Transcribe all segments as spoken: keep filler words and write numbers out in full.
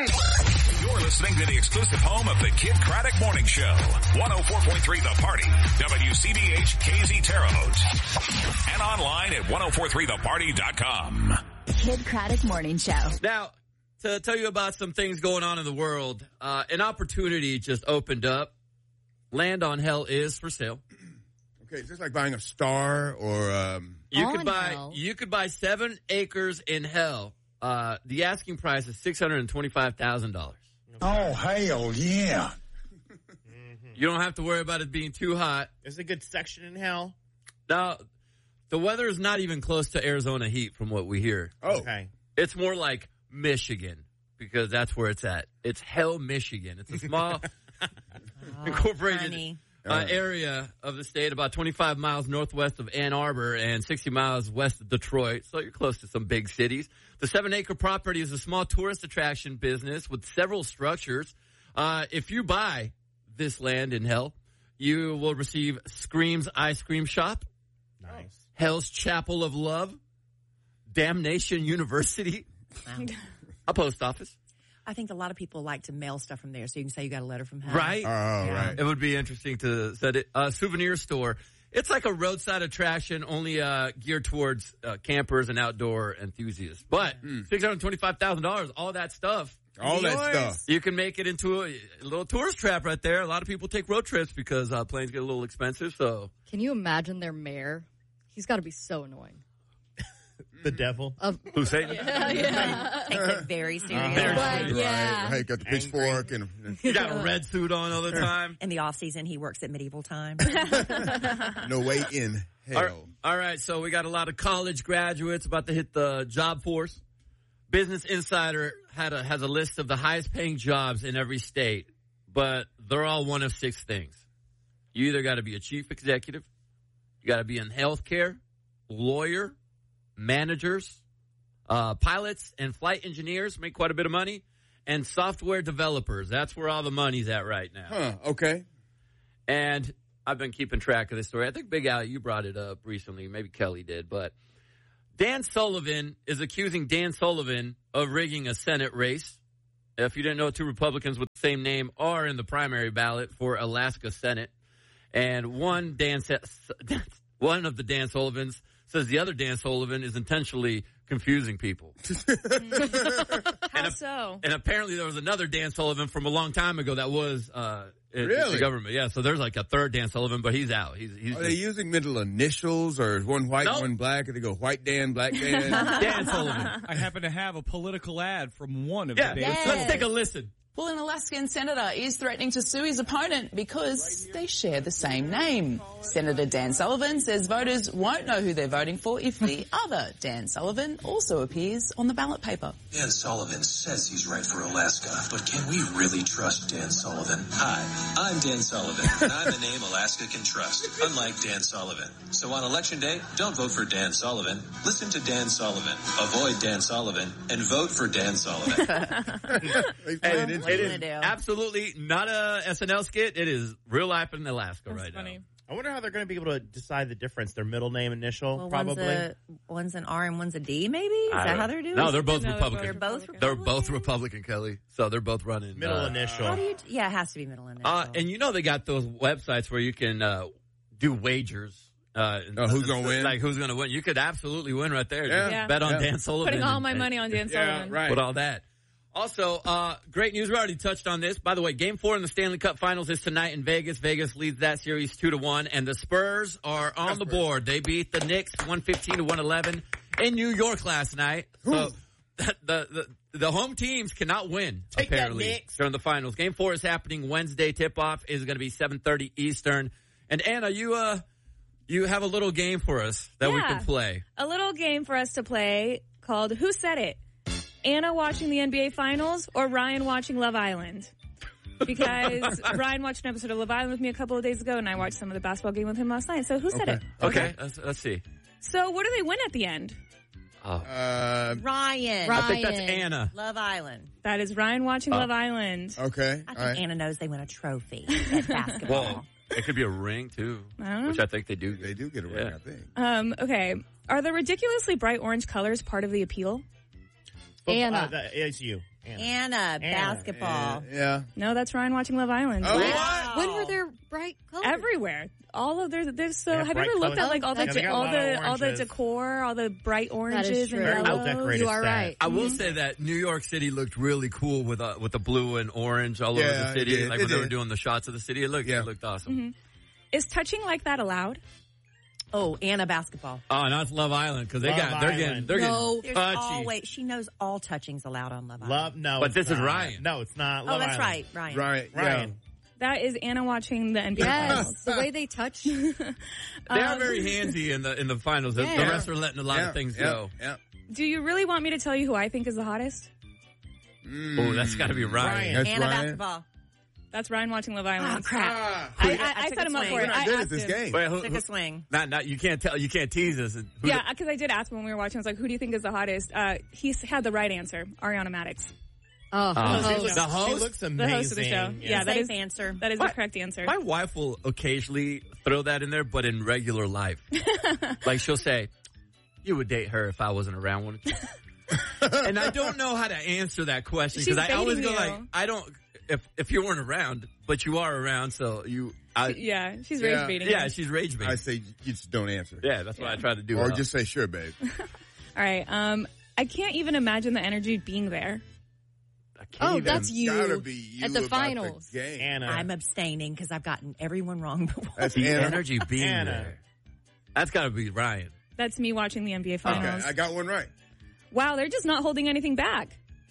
You're listening to the exclusive home of the Kid Craddock Morning Show. one oh four point three The Party. W C B H K Z Terre Haute. And online at ten forty-three the party dot com. Kid Craddock Morning Show. Now, to tell you about some things going on in the world, uh, an opportunity just opened up. Land on Hell is for sale. Okay, is this like buying a star or um You On could buy Hell. you could buy seven acres in Hell. Uh, the asking price is six hundred and twenty-five thousand dollars. Oh, hell yeah. You don't have to worry about it being too hot. There's a good section in Hell. Now, the weather is not even close to Arizona heat from what we hear. Oh. Okay. It's more like Michigan because that's where it's at. It's Hell, Michigan. It's a small incorporated honey. uh, area of the state, about twenty-five miles northwest of Ann Arbor and sixty miles west of Detroit. So you're close to some big cities. The seven-acre property is a small tourist attraction business with several structures. Uh, if you buy this land in Hell, you will receive Scream's Ice Cream Shop, Nice. Hell's Chapel of Love, Damnation University, Wow. a post office. I think a lot of people like to mail stuff from there, so you can say you got a letter from hell. Right? Oh, right. It would be interesting to set it. A souvenir store. It's like a roadside attraction, only uh, geared towards uh, campers and outdoor enthusiasts. But six hundred twenty-five thousand dollars, all that stuff. All that Yours. stuff. You can make it into a, a little tourist trap right there. A lot of people take road trips because uh, planes get a little expensive. So Can you imagine their mayor? He's got to be so annoying. The devil. Of, Hussein? yeah, yeah. Takes it very serious. Very Like, serious. yeah. Right, right. Got the pitchfork and, and You got a red suit on all the time. In the off season, he works at medieval times. no way in hell. All right, all right, so we got a lot of college graduates about to hit the job force. Business Insider had a, has a list of the highest paying jobs in every state, but they're all one of six things. You either got to be a chief executive, you got to be in healthcare, lawyer, managers, uh, pilots and flight engineers make quite a bit of money, and software developers. That's where all the money's at right now. Huh, okay. And I've been keeping track of this story. I think, Big Al, you brought it up recently. Maybe Kelly did. But Dan Sullivan is accusing Dan Sullivan of rigging a Senate race. If you didn't know, two Republicans with the same name are in the primary ballot for Alaska Senate. And one Dan, one of the Dan Sullivans says the other Dan Sullivan is intentionally confusing people. How and, so? And apparently there was another Dan Sullivan from a long time ago that was uh, in, Really? in the government. Yeah, so there's like a third Dan Sullivan, but he's out. He's, he's Are they using middle initials or is one white, Nope. one black? And they go white Dan, black Dan? Dan Sullivan. I happen to have a political ad from one of Yeah, the let's, let's take a listen. Well, an Alaskan senator is threatening to sue his opponent because they share the same name. Senator Dan Sullivan says voters won't know who they're voting for if the other Dan Sullivan also appears on the ballot paper. Dan Sullivan says he's right for Alaska, but can we really trust Dan Sullivan? Hi, I'm Dan Sullivan, and I'm a name Alaska can trust, unlike Dan Sullivan. So on Election Day, don't vote for Dan Sullivan. Listen to Dan Sullivan, avoid Dan Sullivan, and vote for Dan Sullivan. And it it is gonna do? absolutely not a S N L skit. It is real life in Alaska That's right funny. now. I wonder how they're going to be able to decide the difference. Their middle name initial, Well, probably. One's, a, one's an R and one's a D, maybe? Is I that don't- how they're doing No, it? they're both No, they're Republican. both They're both Republican. They're Republican? both Republican, Kelly. So they're both running. middle uh, initial. How do you, yeah, it has to be middle initial. Uh, and you know they got those websites where you can uh, do wagers. Uh, Oh, who's gonna win? Like who's going to win? You could absolutely win right there. Yeah. Just Yeah. bet on Yeah. Dan Sullivan. Putting all and- my and- money on Dan Yeah, Sullivan. right. Put all that. Also, uh, great news. We already touched on this. By the way, Game Four in the Stanley Cup Finals is tonight in Vegas. Vegas leads that series two to one, and the Spurs are on the board. They beat the Knicks one fifteen to one eleven in New York last night. So the, the the home teams cannot win Take that, apparently Knicks. during the finals. Game Four is happening Wednesday. Tip off is going to be seven thirty Eastern. And Anna, you uh you have a little game for us that we Yeah. can play. A little game for us to play called Who Said It? Anna watching the N B A Finals or Ryan watching Love Island? Because Ryan watched an episode of Love Island with me a couple of days ago, and I watched some of the basketball game with him last night. So who said it? Okay, let's, let's see. So what do they win at the end? Oh, Uh, Ryan. I think that's Ryan. Anna. Love Island. That is Ryan watching Oh. Love Island. okay. I All think right. Anna knows they win a trophy at basketball. Well, it could be a ring too, I don't know. which I think they do. They do get a ring, Yeah. I think. Um, okay. Are the ridiculously bright orange colors part of the appeal? Anna. Uh, that- it's you. Anna. Anna, Anna. basketball. Yeah. No, that's Ryan watching Love Island. Oh, Wow. When were there bright colors? Everywhere. All of there's there's so. They have Have you ever bright looked at colors. like all the Yeah, they got a all lot the of all the oranges. decor, all the bright oranges true. and Very yellows? well decorated. You are set. right. I will say that New York City looked really cool with uh, with the blue and orange all over Yeah, the it city. did. Like It when they were did. doing the shots of the city, it looked Yeah. it looked awesome. Mm-hmm. Is touching like that allowed? Oh, Anna, basketball. Oh, now it's Love Island because they Love got they're getting Island. they're No. getting There's touchy. always, she knows all touching's allowed on Love Island. Love, no. But it's this is not. Ryan. No, it's not. Oh, Love that's Island. right, Ryan. Right. Ryan. That is Anna watching the N B A Yes, finals. the way they touch. They are Um, very handsy in the in the finals. The, the Yeah. rest are letting a lot Yeah, of things yeah, go. Yeah. Do you really want me to tell you who I think is the hottest? Oh, that's got to be Ryan. Ryan. That's Anna, Ryan. basketball. That's Ryan watching Love Island. Oh, crap. Ah, I, I, I I took set a him up swing. for we're it. not I good at asked this him. game. Wait, who, Took who, a swing. not not you can't tell you can't tease us. Who Yeah, the- because I did ask him when we were watching. I was like, "Who do you think is the hottest?" Uh, he had the right answer, Ariana Madix, Oh, Oh, the she host. looks- the host? She looks the amazing. host of the show. Yeah, that Safe is answer. that is What? the correct answer. My wife will occasionally throw that in there, but in regular life, like she'll say, "You would date her if I wasn't around, wouldn't you?" And I don't know how to answer that question She's because I always baiting go you. like, "I don't." If if you weren't around, but you are around, so you, I, Yeah, she's Yeah. rage baiting. yeah, you. she's rage baiting. I say you just don't answer. Yeah, that's what I try to do. Or Uh, just say, sure, babe. All right. Um, I can't even imagine the energy being there. I can't Oh, even- that's you Gotta be you at the about finals. The game. Anna. I'm abstaining because I've gotten everyone wrong before. That's the Anna. energy being Anna. there. That's got to be Ryan. That's me watching the N B A Okay, finals. I got one right. Wow, they're just not holding anything back.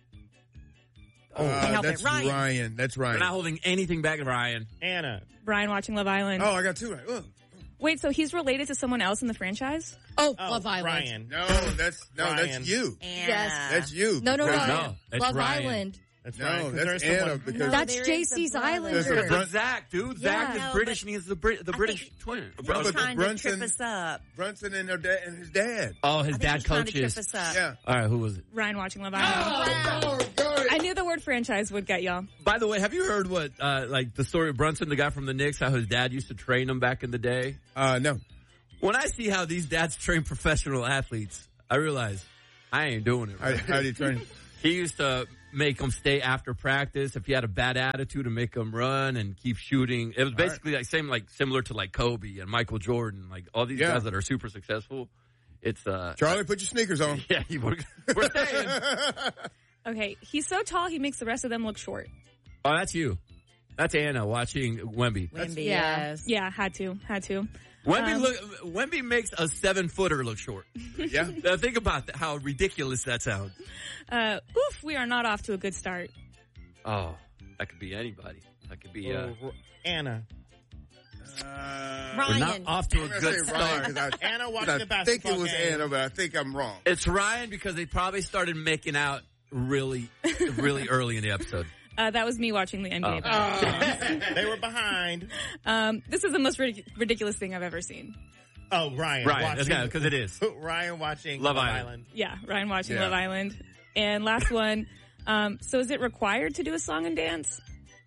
Oh, Uh, help it. that's Ryan. Ryan. That's We're Ryan. not holding anything back, Ryan. Anna. Brian watching Love Island. Oh, I got two right. Oh. Wait, so he's related to someone else in the franchise? Oh, Oh, Love Island. Ryan. No, that's no, Ryan. that's you. Anna. Yes. That's you. No, no, no. Because- No, it's Love Ryan. Island. That's No, Ryan. 'cause that's there's Anna someone- because No, That's there J is a C's brother. Islander. There's a Because Brun- of Zach, dude. Yeah. Zach is No, British but and he's the, Brit- the I British think- twin. He's No, but the trying to Brunson- trip us up. Brunson and her dad and his dad. Oh, his I think dad he's trying to trip coaches. us up. Yeah. All right, who was it? Ryan watching Love Island. Oh, good. I knew the word franchise would get y'all. By the way, have you heard what, uh, like the story of Brunson, the guy from the Knicks, how his dad used to train him back in the day? Uh, no. When I see how these dads train professional athletes, I realize I ain't doing it. How, Right? how do you train? He used to make them stay after practice if he had a bad attitude to make them run and keep shooting. It was basically like same like similar to like Kobe and Michael Jordan, like all these Yeah. guys that are super successful. It's uh Charlie, put your sneakers on. yeah, you- we're, we're staying. Okay, he's so tall he makes the rest of them look short. Oh, that's you. That's Anna watching Wemby. Wemby, Yeah. yes. Yeah, had to, had to. Wemby Um, look. Wemby makes a seven footer look short. Yeah. Now think about that, how ridiculous that sounds. Uh, oof, we are not off to a good start. Oh, that could be anybody. That could be. Uh, Oh, Anna. Uh, we're not Ryan. off to a I'm gonna good say Ryan start. 'cause I, Anna 'cause watching I the think basketball it was game. Anna, but I think I'm wrong. It's Ryan because they probably started making out really, really early in the episode. Uh, that was me watching the N B A. Oh. finals. They were behind. Um, this is the most ridic- ridiculous thing I've ever seen. Oh, Ryan. Ryan, that's watching, because it is. Ryan watching Love Love, Island. Island. Yeah, Ryan watching Yeah. Love Island. And last one. Um, so is it required to do a song and dance?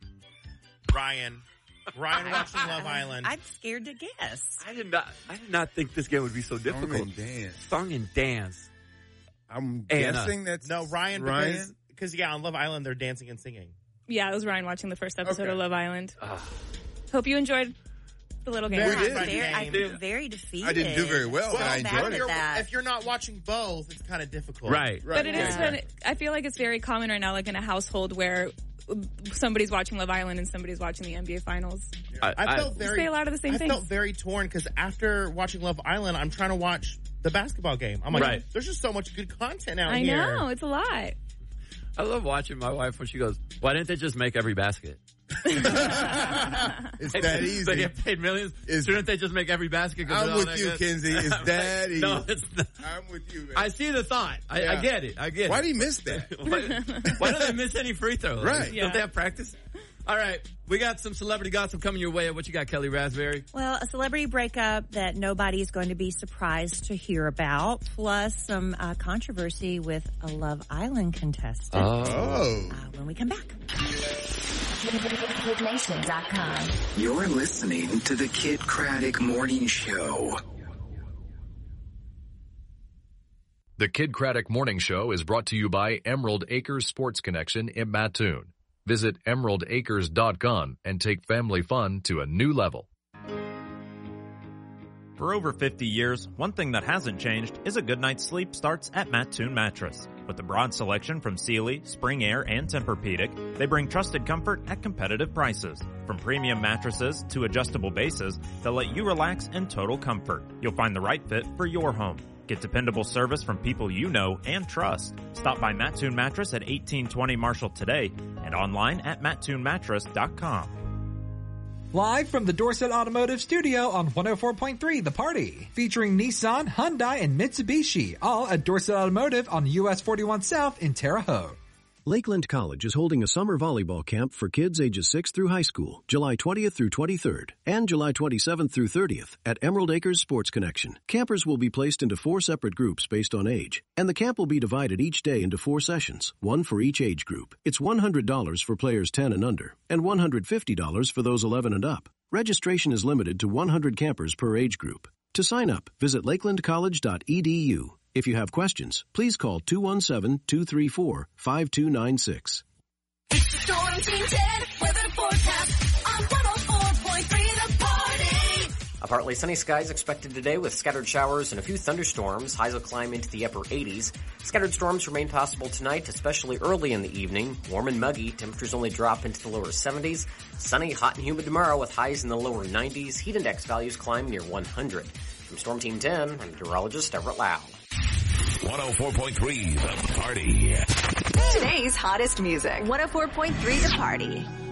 Ryan. Ryan watching Love Island. I'm scared to guess. I did not. I did not think this game would be so Song difficult. and dance. Song and dance. I'm Anna. guessing that's no, Ryan. Ryan. Because, because, yeah, on Love Island, they're dancing and singing. Yeah, it was Ryan watching the first episode Okay. of Love Island. Ah. Hope you enjoyed the little game. We I'm did. very, I'm Game. very defeated. I didn't do very well, but I I'm bad enjoyed at it. You're- that. if you're not watching both, it's kind of difficult. Right. Right. But it is. Yeah. Been, I feel like it's very common right now, like in a household where somebody's watching Love Island and somebody's watching the N B A Finals. I, I felt You very. say a lot of the same I things. felt very torn because after watching Love Island, I'm trying to watch the basketball game. I'm like, Right. there's just so much good content out I here. know it's a lot. I love watching my wife when she goes, "Why didn't they just make every basket?" It's that easy. They get paid millions. It's- Shouldn't they just make every basket? 'Cause I'm they're all with that you, good? Kinsey. It's I'm that like, easy. No, it's not. I'm with you, man. I see the thought. I, I Yeah. get it. I get it. Why do you miss that? why, why don't they miss any free throws? Right. Yeah. Don't they have practice? All right. We got some celebrity gossip coming your way. What you got, Kelly Raspberry? Well, a celebrity breakup that nobody's going to be surprised to hear about, plus some uh, controversy with a Love Island contestant. Oh. Uh, when we come back. Kid Nation dot com. You're listening to the Kid Craddock Morning Show. The Kid Craddock Morning Show is brought to you by Emerald Acres Sports Connection in Mattoon. Visit emerald acres dot com and take family fun to a new level. For over fifty years, one thing that hasn't changed is a good night's sleep starts at Mattoon Mattress. With a broad selection from Sealy, Spring Air, and Tempur-Pedic, they bring trusted comfort at competitive prices. From premium mattresses to adjustable bases, they'll let you relax in total comfort. You'll find the right fit for your home. Get dependable service from people you know and trust. Stop by Mattoon Mattress at eighteen twenty Marshall today and online at mattoon mattress dot com. Live from the Dorset Automotive Studio on one oh four point three The Party. Featuring Nissan, Hyundai, and Mitsubishi, all at Dorset Automotive on U S forty-one South in Terre Haute. Lakeland College is holding a summer volleyball camp for kids ages six through high school, July twentieth through twenty-third, and July twenty-seventh through thirtieth at Emerald Acres Sports Connection. Campers will be placed into four separate groups based on age, and the camp will be divided each day into four sessions, one for each age group. It's one hundred dollars for players ten and under, and one hundred fifty dollars for those eleven and up. Registration is limited to one hundred campers per age group. To sign up, visit lakeland college dot e d u. If you have questions, please call two one seven, two three four, five two nine six. Storm Team ten weather forecast on one oh four point three The Party. A partly sunny skies expected today with scattered showers and a few thunderstorms. Highs will climb into the upper eighties. Scattered storms remain possible tonight, especially early in the evening. Warm and muggy. Temperatures only drop into the lower seventies. Sunny, hot, and humid tomorrow with highs in the lower nineties. Heat index values climb near one hundred. From Storm Team ten, I'm meteorologist Everett Lau. one oh four point three The Party. Today's hottest music. one oh four point three The Party.